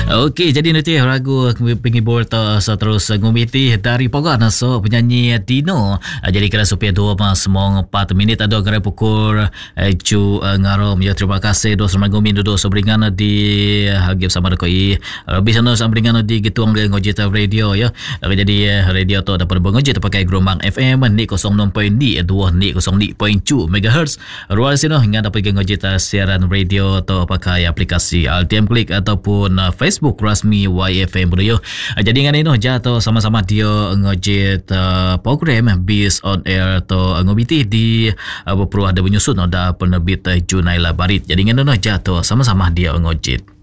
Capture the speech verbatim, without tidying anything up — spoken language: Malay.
Okey, jadi nanti ragu penghibur tu terus ngumiti dari Pogan so penyanyi Dino. Jadi kira supaya dua mas semong empat minit ada kira pukul cu ngarom ya. Terima kasih dos mangumi do sobringan di hagip sama dekoi. Bisa nos ambringan di gituang ngojit radio ya. Jadi radio tu dapat bengojit pakai gelombang F M ni kosong enam perpuluhan dua ni kosong ni perpuluhan dua megahertz. Ruang sino hingga dapat ngojit siaran radio tu pakai aplikasi Altium Click ataupun Facebook rasmi Y F M Budaya. Jadi dengan ini jatuh sama-sama dia ngojit uh, program Bis on Air atau ngobiti di uh, berperuah ada menyusun ada penerbit Junaila Barit. Jadi dengan ini jatuh sama-sama dia ngojit.